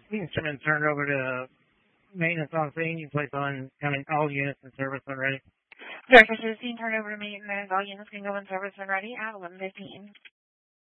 The instrument turned over to maintenance on scene. You place on coming all units in service when ready. Director 16 turned over to maintenance. All units can go in service when ready at 11:15.